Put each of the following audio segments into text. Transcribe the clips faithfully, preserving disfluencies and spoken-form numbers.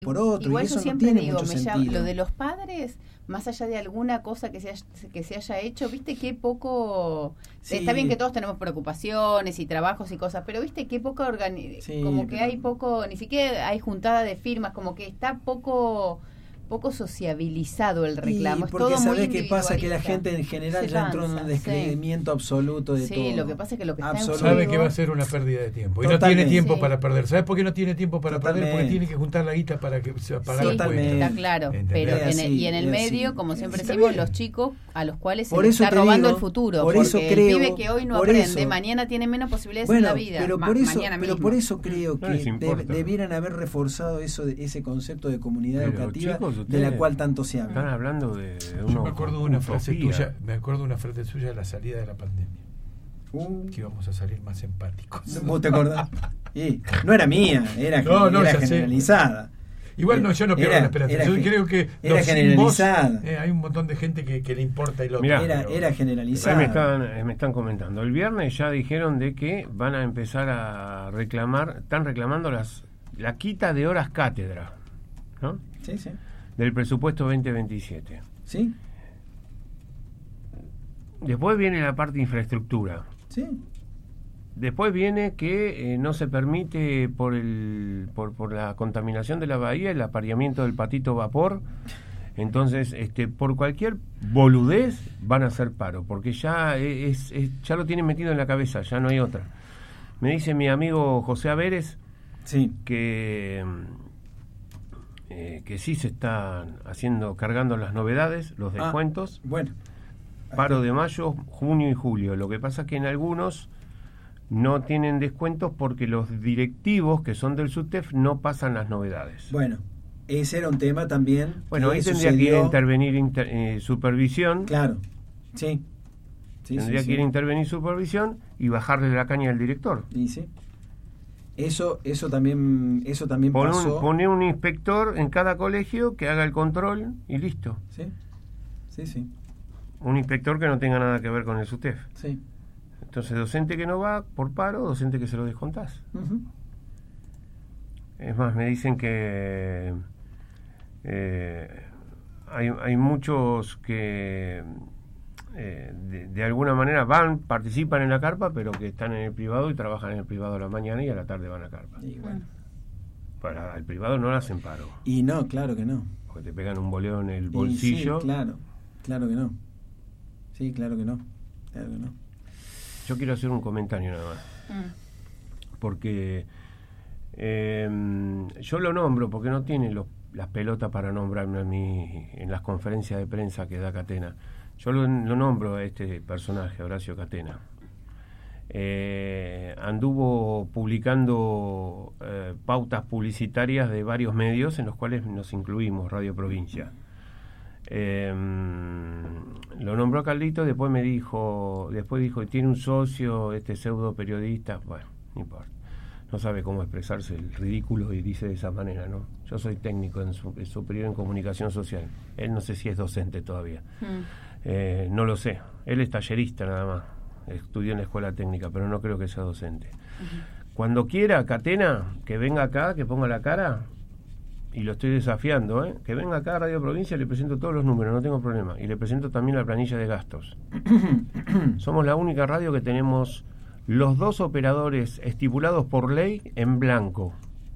por otro. Igual y eso yo no siempre tiene digo, mucho me llama, sentido. lo de los padres, más allá de alguna cosa que se haya, que se haya hecho, viste qué poco... Sí. Está bien que todos tenemos preocupaciones y trabajos y cosas, pero viste qué poco organi Sí, como que pero... hay poco, ni siquiera hay juntada de firmas, como que está poco poco sociabilizado el reclamo. Y es porque todo sabés muy qué pasa, que la individualista. gente en general Se ya entró en un cansa, descreimiento sí. absoluto de Sí, todo. lo que pasa es que lo que está en Absoluto. juego... Sabe que va a ser una pérdida de tiempo. Y Totalmente. no tiene tiempo Sí. para perder. ¿Sabes por qué no tiene tiempo para Totalmente. perder? Porque tiene que juntar la guita para que se pagar Sí, la Totalmente. cuenta. está claro, ¿Entendés? pero Es en el, así, y en el es medio, así. como siempre Está decimos, bien. los chicos a los cuales se Por les eso está te robando digo, el futuro, por porque eso el creo, pibe que hoy no por aprende, eso- mañana tiene menos posibilidades Bueno, en la vida, pero ma- por eso, mañana pero mismo. por eso creo No que les de- importa. debieran haber reforzado eso, de- ese concepto de comunidad Pero, educativa chicos, de la ustedes cual tanto se habla. Están hablando de, de Yo una me acuerdo de una frase utopía. tuya, me acuerdo de una frase suya de la salida de la pandemia, Uh, que íbamos a salir más empáticos. ¿Vos te acordás? Y no era mía, era, No, no, era ya sé. generalizada. Igual no, yo no pierdo Era- la esperanza. era Yo ge- creo que era los sin generalizada. voz, eh, hay un montón de gente que, que le importa el otro. Mirá, Era, pero- era Ahí generalizada. me están, eh, me están comentando. El viernes ya dijeron de que van a empezar a reclamar, están reclamando las la quita de horas cátedra, ¿no? Sí, sí. Del presupuesto veinte veintisiete. Sí, Después viene la parte de infraestructura. sí. Después viene que eh, no se permite por el por, por la contaminación de la bahía el apareamiento del patito vapor. Entonces, este, por cualquier boludez van a hacer paro, porque ya es, es- ya lo tienen metido en la cabeza, ya no hay otra. Me dice mi amigo José Averes Sí. que eh, que sí se están haciendo, cargando las novedades, los Ah, descuentos, bueno. paro de mayo, junio y julio. Lo que pasa es que en algunos no tienen descuentos porque los directivos que son del SUTEF no pasan las novedades. Bueno, ese era un tema también. Bueno, que ahí tendría que sucedió- intervenir inter- eh, supervisión, Claro. Sí. Sí, tendría sí, que ir sí. a intervenir supervisión y bajarle la caña al director. Y sí. Eso, eso también, eso también Pon pasó. un, poner un inspector en cada colegio que haga el control y listo. Sí, sí, sí, Un inspector que no tenga nada que ver con el SUTEF. sí. Entonces, docente que no va por paro, docente que se lo descontás. Ujú. Es más, me dicen que eh, hay, hay muchos que eh, de, de alguna manera van, participan en la carpa, pero que están en el privado y trabajan en el privado a la mañana y a la tarde van a carpa. Y bueno. Para el privado no le hacen paro, Y no, claro que no. porque te pegan un boleo en el Y bolsillo. sí, claro, claro que no. Sí, claro que no. Claro que no. Yo quiero hacer un comentario nada más, Mm. porque eh, yo lo nombro porque no tiene los, las pelotas para nombrarme a mí en las conferencias de prensa que da Catena. Yo lo, lo nombro a este personaje, Horacio Catena. Eh, anduvo publicando eh, pautas publicitarias de varios medios en los cuales nos incluimos, Radio Provincia. Eh, lo nombró Carlito, después me dijo, después dijo, tiene un socio, este pseudo periodista, bueno, no importa, no sabe cómo expresarse el ridículo y dice de esa manera, ¿no? Yo soy técnico en, su, en superior en comunicación social, él no sé si es docente todavía, Mm. eh, no lo sé, él es tallerista nada más, estudió en la escuela técnica, pero no creo que sea docente. Uh-huh. Cuando quiera, Catena, que venga acá, que ponga la cara, y lo estoy desafiando, ¿eh? Que venga acá a Radio Provincia, le presento todos los números, no tengo problema, y le presento también la planilla de gastos. Somos la única radio que tenemos los dos operadores estipulados por ley en blanco.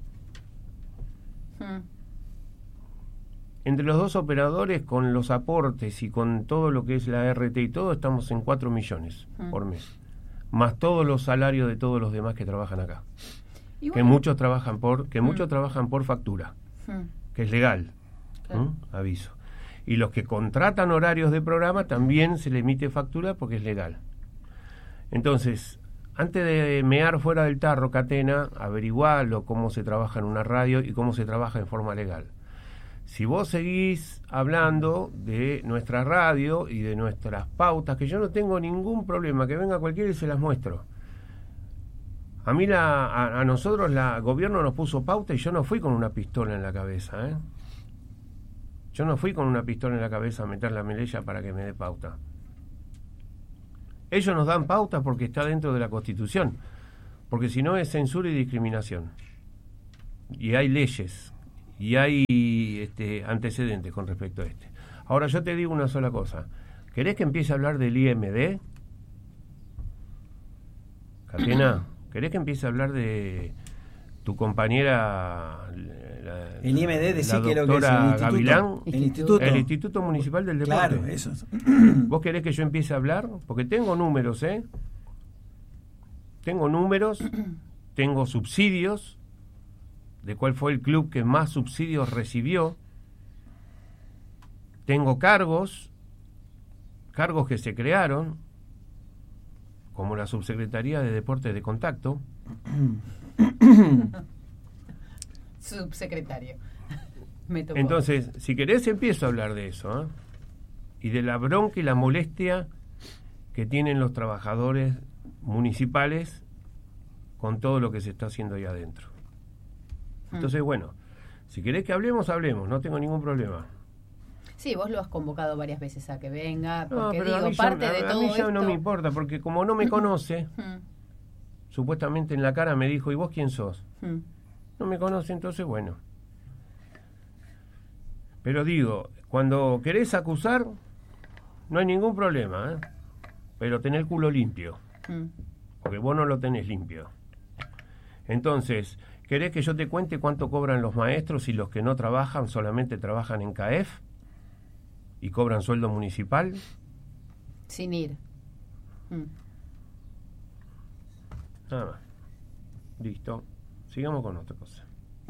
Mm. Entre los dos operadores, con los aportes y con todo lo que es la R T y todo, estamos en cuatro millones Mm. por mes, más todos los salarios de todos los demás que trabajan acá, Y que bueno, muchos trabajan por que Mm. muchos trabajan por factura, mm, que es legal. claro. ¿Mm? Aviso. Y los que contratan horarios de programa también se le emite factura porque es legal. Entonces, antes de mear fuera del tarro, Catena, averigualo cómo se trabaja en una radio y cómo se trabaja en forma legal. Si vos seguís hablando de nuestra radio y de nuestras pautas, que yo no tengo ningún problema, que venga cualquiera y se las muestro. A mí, la, a, a nosotros, el gobierno nos puso pauta y yo no fui con una pistola en la cabeza, ¿eh? Yo no fui con una pistola en la cabeza a meter la melella para que me dé pauta. Ellos nos dan pauta porque está dentro de la Constitución, porque si no es censura y discriminación. Y hay leyes, y hay este, antecedentes con respecto a este. Ahora yo te digo una sola cosa. ¿Querés que empiece a hablar del I M D? Catena, ¿querés que empiece a hablar de tu compañera, la, el I M D, decís la que lo que es el doctora instituto, Gavilán? el instituto. El Instituto Municipal del Deporte. Claro, eso. ¿Vos querés que yo empiece a hablar? Porque tengo números, ¿eh? Tengo números, tengo subsidios, de cuál fue el club que más subsidios recibió. Tengo cargos, cargos que se crearon, como la Subsecretaría de Deportes de Contacto. Subsecretario. Me tocó. Entonces, si querés, empiezo a hablar de eso, ¿eh? Y de la bronca y la molestia que tienen los trabajadores municipales con todo lo que se está haciendo ahí adentro. Entonces, bueno, si querés que hablemos, hablemos, no tengo ningún problema. Sí, vos lo has convocado varias veces a que venga, No, porque pero a digo, mí ya- parte a- de a todo mí ya esto... no me importa, porque como no me conoce, Mm, supuestamente en la cara me dijo, ¿y vos quién sos? mm. No me conoce, entonces bueno. Pero digo, cuando querés acusar, no hay ningún problema, ¿eh? Pero tener el culo limpio, Mm. porque vos no lo tenés limpio. Entonces, ¿querés que yo te cuente cuánto cobran los maestros y los que no trabajan solamente trabajan en C A E F y cobran sueldo municipal? Sin ir. Mm. Nada más. Listo. Sigamos con otra cosa.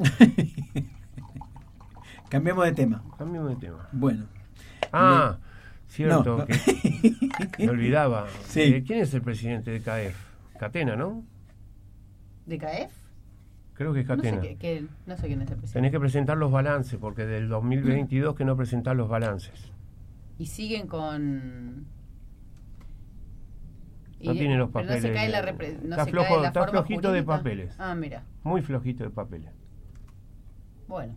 Cambiemos de tema. Cambiemos de tema. Bueno. Ah, cierto, No, no. que me olvidaba. Sí. Eh, ¿Quién es el presidente de C A E F? Catena, ¿no? ¿De C A E F? Creo que es No sé, Catena. qué, qué- no sé quién es el presidente. Tenés que presentar los balances, porque del dos mil veintidós que no presentás los balances. Y siguen con... No y- tiene los pero papeles. No se cae la, repre- no Está se flojo- cae la está forma flojito de jurídica. papeles. Ah, mira. Muy flojito de papeles. Bueno.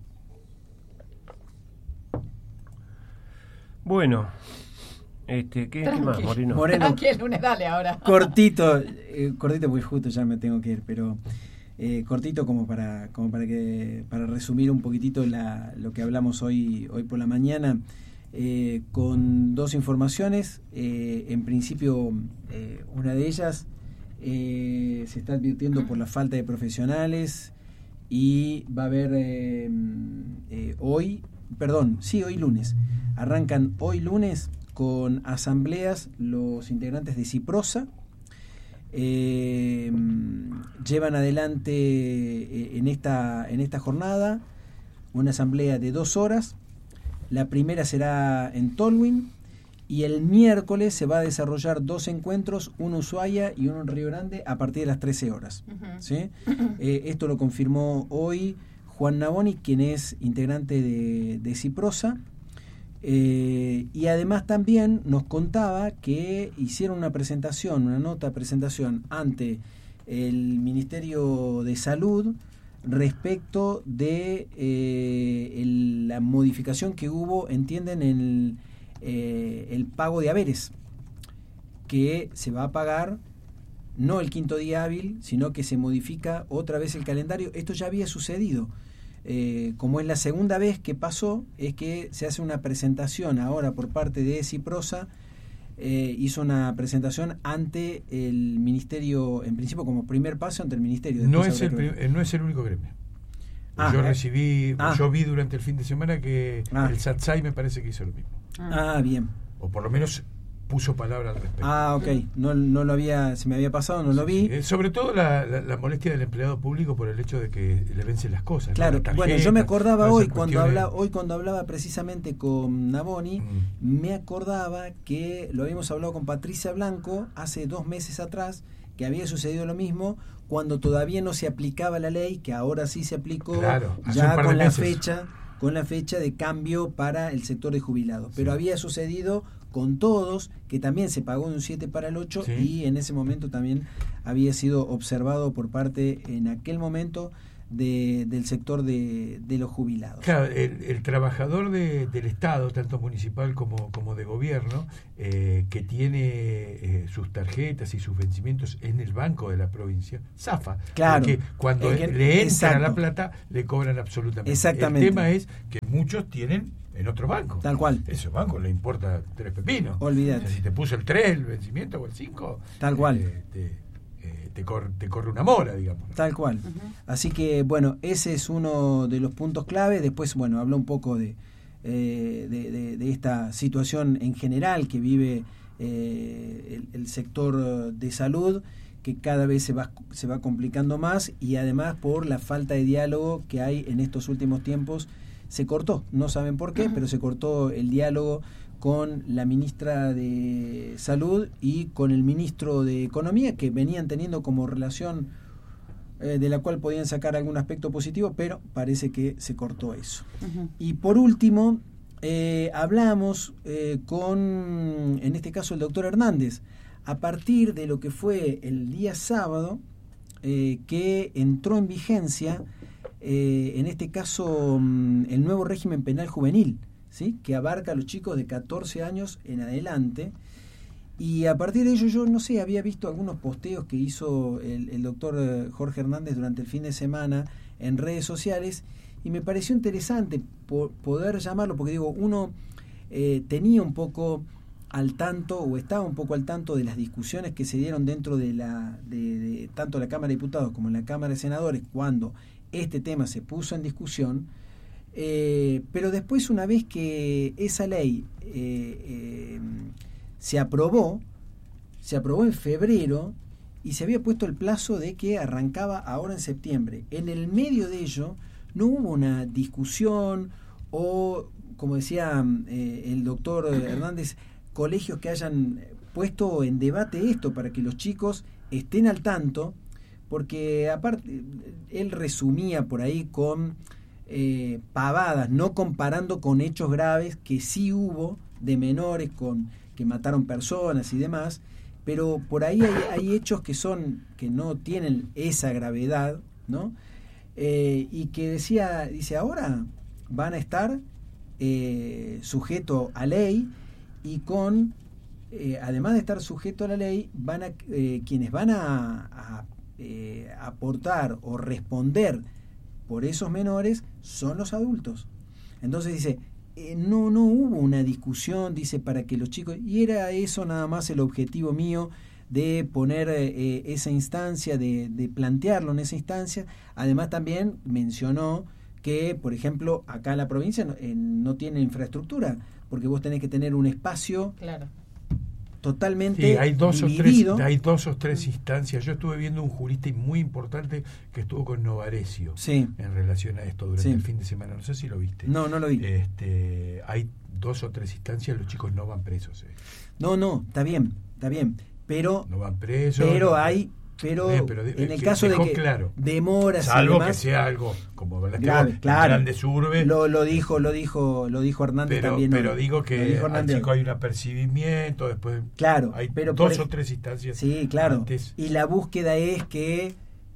Bueno, este, ¿qué, ¿qué más, Tranqui. Moreno? Moreno. Aquí el lunes, dale ahora. Cortito, eh, cortito porque justo ya me tengo que ir, pero eh, cortito como para como para que para resumir un poquitito la, lo que hablamos hoy hoy por la mañana, eh, con dos informaciones. Eh, en principio, eh, una de ellas eh, se está advirtiendo por la falta de profesionales y va a haber eh, eh, hoy, perdón, sí, hoy lunes, arrancan hoy lunes con asambleas los integrantes de Ciprosa. Eh, llevan adelante eh, en esta en esta jornada una asamblea de dos horas. La primera será en Tolwyn y el miércoles se va a desarrollar dos encuentros, uno en Ushuaia y uno en Río Grande, a partir de las trece horas. Ujú. ¿Sí? Eh, esto lo confirmó hoy Juan Naboni, quien es integrante de, de Ciprosa. Eh, y además también nos contaba que hicieron una presentación, una nota de presentación ante el Ministerio de Salud respecto de eh, el- la modificación que hubo, entienden, en el, eh, el pago de haberes, que se va a pagar no el quinto día hábil, sino que se modifica otra vez el calendario. Esto ya había sucedido. Eh, como es la segunda vez que pasó, es que se hace una presentación ahora por parte de Ciprosa. Eh, hizo una presentación ante el Ministerio, en principio como primer paso ante el Ministerio. No Después es, el, habrá que ver. pri- eh, no es el único gremio. Ah, yo eh. recibí, Ah. yo vi durante el fin de semana que Ah. el SATSAI me parece que hizo lo mismo. Ah, bien. O por lo menos puso palabra al respecto. Ah, ok. No, no lo había, se me había pasado, no lo vi. Eh, sobre todo la, la, la molestia del empleado público por el hecho de que le vencen las cosas. ¿no? Claro, La tarjeta, bueno, yo me acordaba todas hoy esas cuando cuestiones. hablaba, hoy cuando hablaba precisamente con Naboni, Mm. me acordaba que lo habíamos hablado con Patricia Blanco hace dos meses atrás, que había sucedido lo mismo cuando todavía no se aplicaba la ley, que ahora sí se aplicó, Claro, hace un ya par de con la meses. fecha, con la fecha de cambio para el sector de jubilados. Pero Sí. había sucedido con todos, que también se pagó de un siete para el ocho, Sí. y en ese momento también había sido observado por parte, en aquel momento, de, del sector de, de los jubilados. Claro, el, el trabajador de, del Estado, tanto municipal como, como de gobierno, eh, que tiene eh, sus tarjetas y sus vencimientos en el banco de la provincia, zafa. Claro. Porque cuando que, le entra exacto. la plata, le cobran absolutamente. Exactamente. El tema es que muchos tienen en otro banco. Tal cual. Ese banco le importa tres pepinos. Olvídate. O sea, si te puso el tres, el vencimiento, o el cinco, tal cual. Eh, te, Te corre, te corre una mora, digamos. Tal cual. Uh-huh. Así que, bueno, ese es uno de los puntos clave. Después, bueno, habló un poco de, eh, de, de, de esta situación en general que vive eh, el, el sector de salud, que cada vez se va, se va complicando más, y además por la falta de diálogo que hay en estos últimos tiempos. Se cortó, no saben por qué, uh-huh. pero se cortó el diálogo con la ministra de Salud y con el ministro de Economía, que venían teniendo como relación eh, de la cual podían sacar algún aspecto positivo, pero parece que se cortó eso. Uh-huh. Y por último, eh, hablamos eh, con, en este caso, el doctor Hernández, a partir de lo que fue el día sábado, eh, que entró en vigencia, eh, en este caso, um, el nuevo régimen penal juvenil, ¿sí? Que abarca a los chicos de catorce años en adelante, y a partir de ello yo no sé, había visto algunos posteos que hizo el, el doctor Jorge Hernández durante el fin de semana en redes sociales, y me pareció interesante po- poder llamarlo, porque digo, uno eh, tenía un poco al tanto, o estaba un poco al tanto de las discusiones que se dieron dentro de la de, de tanto la Cámara de Diputados como en la Cámara de Senadores cuando este tema se puso en discusión. Eh, pero después, una vez que esa ley eh, eh, se aprobó, se aprobó en febrero y se había puesto el plazo de que arrancaba ahora en septiembre. En el medio de ello no hubo una discusión o, como decía eh, el doctor Hernández, colegios que hayan puesto en debate esto para que los chicos estén al tanto, porque aparte él resumía por ahí con Eh, pavadas, no comparando con hechos graves que sí hubo de menores con que mataron personas y demás, pero por ahí hay, hay hechos que son que no tienen esa gravedad, ¿no? Eh, y que decía dice ahora van a estar eh, sujetos a ley, y con eh, además de estar sujetos a la ley, van a eh, quienes van a, a eh, aportar o responder por esos menores son los adultos. Entonces dice, eh, no, no hubo una discusión, dice, para que los chicos, y era eso nada más el objetivo mío de poner eh, esa instancia, de, de plantearlo en esa instancia. Además también mencionó que, por ejemplo, acá en la provincia no, eh, no tiene infraestructura, porque vos tenés que tener un espacio claro. totalmente sí, hay dos dividido. o tres, hay dos o tres instancias. Yo estuve viendo un jurista muy importante que estuvo con Novarecio sí. en relación a esto durante sí. el fin de semana. No sé si lo viste. No, no lo vi. Este, hay dos o tres instancias, los chicos no van presos. Eh. No, no, está bien, está bien. Pero no van presos. Pero no, hay pero, eh, pero de, en el que caso de que claro, demoras salvo y demás, que sea algo como la claro, claro. grandes urbes, lo, lo dijo lo dijo lo dijo Hernández pero, también pero no, digo que al chico hay un apercibimiento, después claro hay pero dos por, o tres instancias sí claro antes. Y la búsqueda es que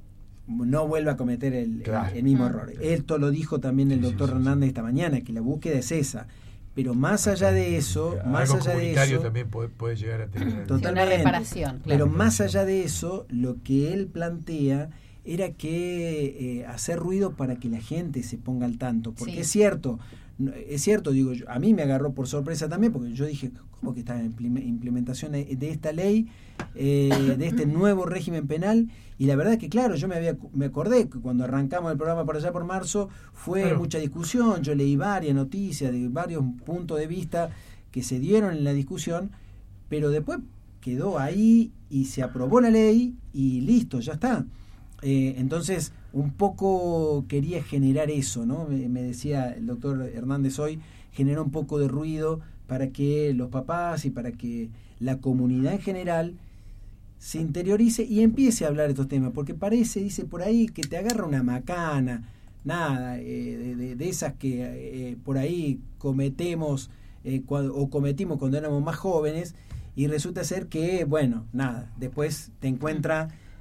no vuelva a cometer el, claro. el, el mismo ah. error. Esto lo dijo también el sí, doctor sí, Hernández sí. esta mañana, que la búsqueda es esa. Pero más allá de eso, algo más allá de eso, también puede, puede llegar a tener totalmente, una reparación. Claro. Pero más allá de eso, lo que él plantea era que eh, hacer ruido para que la gente se ponga al tanto, porque sí. es cierto, es cierto, digo yo, a mí me agarró por sorpresa también, porque yo dije, ¿cómo que está en implementación de esta ley, eh, de este nuevo régimen penal? Y la verdad es que, claro, yo me había me acordé que cuando arrancamos el programa por allá por marzo, fue claro. mucha discusión, yo leí varias noticias de varios puntos de vista que se dieron en la discusión, pero después quedó ahí y se aprobó la ley y listo, ya está. Eh, entonces, un poco quería generar eso, ¿no? Me, me decía el doctor Hernández hoy, generó un poco de ruido para que los papás y para que la comunidad en general se interiorice y empiece a hablar de estos temas, porque parece, dice por ahí, que te agarra una macana, nada, eh, de, de, de esas que eh, por ahí cometemos eh, cuando, o cometimos cuando éramos más jóvenes, y resulta ser que, bueno, nada, después te encuentra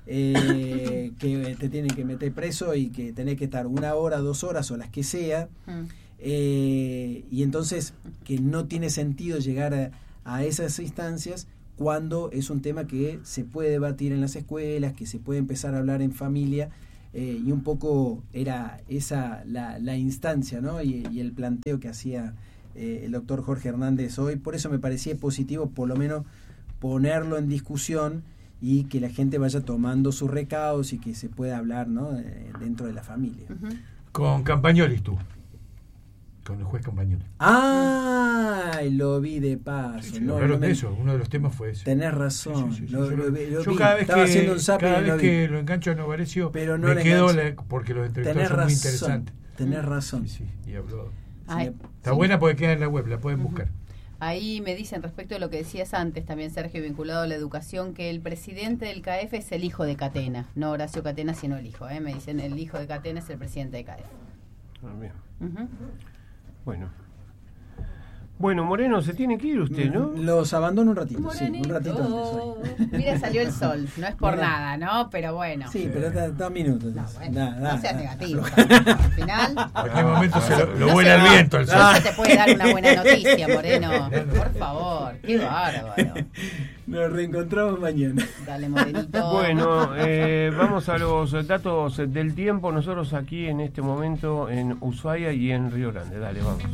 eh, que te tienen que meter preso y que tenés que estar una hora, dos horas o las que sea, mm. eh, y entonces que no tiene sentido llegar a, a esas instancias cuando es un tema que se puede debatir en las escuelas, que se puede empezar a hablar en familia, eh, y un poco era esa la, la instancia, ¿no? y, y el planteo que hacía eh, el doctor Jorge Hernández hoy. Por eso me parecía positivo por lo menos ponerlo en discusión y que la gente vaya tomando sus recados y que se pueda hablar, ¿no? eh, dentro de la familia. Uh-huh. Con Campagnoli tú. Con el juez Campagnoli. ¡Ah! Lo vi de paso. Sí, sí, no, hablaron no me... de eso, uno de los temas fue ese. Tenés razón. Sí, sí, sí, lo, sí, lo, yo, lo yo vi. cada vez Estaba que, haciendo un zapping cada y vez lo vi. que lo engancho a Novarecio, pero no me quedo la, porque los entrevistados son razón, muy interesantes. Tenés razón. Sí, sí, y habló. Ay, Está sí. buena porque queda en la web, la pueden uh-huh. buscar. Ahí me dicen respecto a lo que decías antes también, Sergio, vinculado a la educación, que el presidente del C A E F es el hijo de Catena, no Horacio Catena, sino el hijo. ¿eh? Me dicen el hijo de Catena es el presidente del C A E F. Ah, bien. Uh-huh. Bueno. Bueno, Moreno, se tiene que ir usted, ¿no? Los abandono un ratito, Morenito. sí, un ratito antes hoy. Mira, salió el sol, no es por Mira. nada, ¿no? Pero bueno. Sí, pero da, da minutos. No, bueno, da, da, no seas da, negativo. da. Al final... En cualquier momento se lo, lo no vuela se el va. viento. El sol. No se te puede dar una buena noticia, Moreno. Por favor, qué bárbaro. Nos reencontramos mañana. Dale, Morenito. Bueno, eh, vamos a los datos del tiempo. Nosotros aquí en este momento en Ushuaia y en Río Grande. Dale, vamos.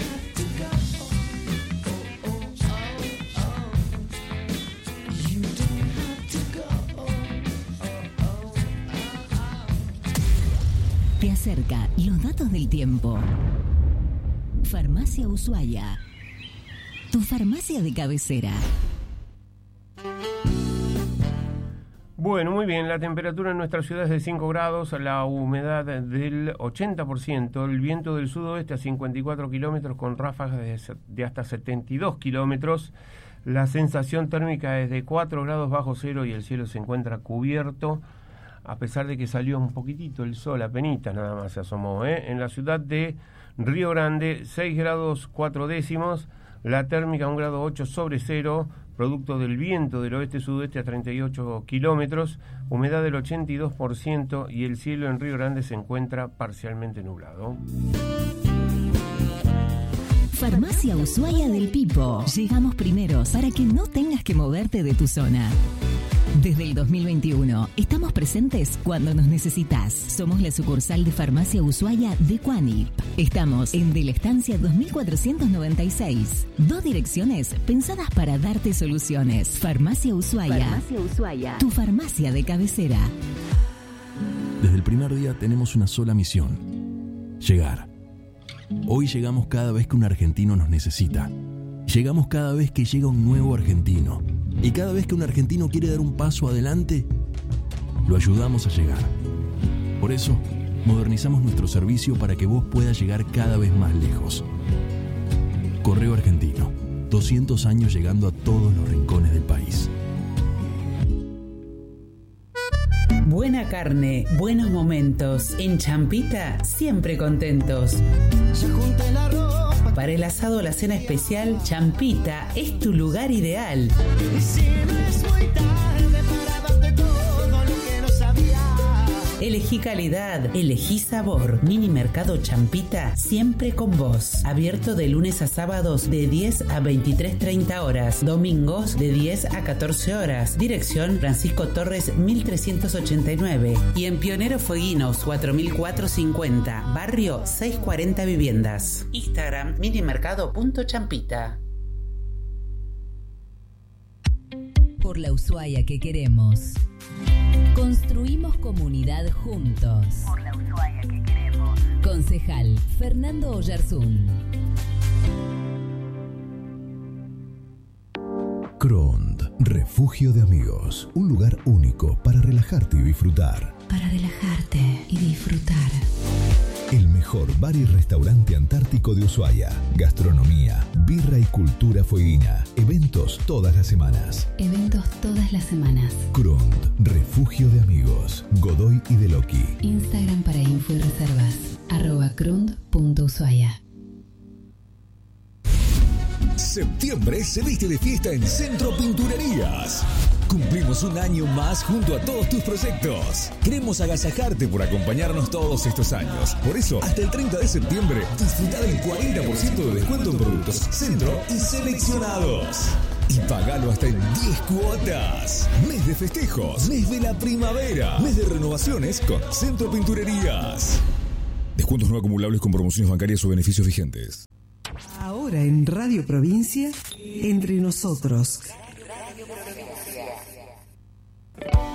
Te acerca los datos del tiempo. Farmacia Ushuaia, tu farmacia de cabecera. Bueno, muy bien, la temperatura en nuestra ciudad es de cinco grados, la humedad del ochenta por ciento, el viento del sudoeste a cincuenta y cuatro kilómetros con ráfagas de, de hasta setenta y dos kilómetros, la sensación térmica es de cuatro grados bajo cero y el cielo se encuentra cubierto, a pesar de que salió un poquitito el sol, apenitas nada más se asomó, ¿eh? En la ciudad de Río Grande, seis grados cuatro décimos, la térmica un grado ocho sobre cero, producto del viento del oeste-sudoeste a treinta y ocho kilómetros, humedad del ochenta y dos por ciento y el cielo en Río Grande se encuentra parcialmente nublado. Farmacia Ushuaia del Pipo. Llegamos primeros para que no tengas que moverte de tu zona. Desde el dos mil veintiuno, estamos presentes cuando nos necesitas. Somos la sucursal de Farmacia Ushuaia de Cuanip. Estamos en De la Estancia dos mil cuatrocientos noventa y seis. Dos direcciones pensadas para darte soluciones. Farmacia Ushuaia. Farmacia Ushuaia. Tu farmacia de cabecera. Desde el primer día tenemos una sola misión: llegar. Hoy llegamos cada vez que un argentino nos necesita. Llegamos cada vez que llega un nuevo argentino. Y cada vez que un argentino quiere dar un paso adelante, lo ayudamos a llegar. Por eso, modernizamos nuestro servicio para que vos puedas llegar cada vez más lejos. Correo Argentino, doscientos años llegando a todos los rincones del país. Buena carne, buenos momentos. En Champita, siempre contentos. Para el asado o la cena especial, Champita es tu lugar ideal. Elegí calidad, elegí sabor. Mini Mercado Champita, siempre con vos. Abierto de lunes a sábados de diez a veintitrés treinta horas. Domingos de diez a catorce horas. Dirección Francisco Torres mil trescientos ochenta y nueve. Y en Pionero Fueguinos cuatro mil cuatrocientos cincuenta. Barrio seiscientos cuarenta Viviendas. Instagram minimercado punto champita. Por la Ushuaia que queremos. Construimos comunidad juntos. Por la Ushuaia que queremos. Concejal Fernando Oyarzún. Crond, refugio de amigos. Un lugar único para relajarte y disfrutar. Para relajarte y disfrutar. El mejor bar y restaurante antártico de Ushuaia. Gastronomía, birra y cultura fueguina. Eventos todas las semanas. Eventos todas las semanas. Crond, refugio de amigos. Godoy y Deloqui. Instagram para info y reservas. Arroba crond punto ushuaia. Septiembre se viste de fiesta en Centro Pinturerías. Cumplimos un año más junto a todos tus proyectos. Queremos agasajarte por acompañarnos todos estos años. Por eso, hasta el treinta de septiembre, disfruta del cuarenta por ciento de descuento en productos Centro y seleccionados. Y pagalo hasta en diez cuotas. Mes de festejos, mes de la primavera, mes de renovaciones con Centro Pinturerías. Descuentos no acumulables con promociones bancarias o beneficios vigentes. Ahora en Radio Provincia, Entre Nosotros.